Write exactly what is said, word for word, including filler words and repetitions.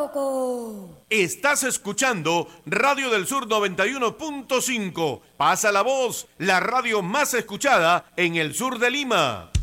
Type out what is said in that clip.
Choroco. Estás escuchando Radio del Sur noventa y uno punto cinco. Pasa la voz, la radio más escuchada en el sur de Lima.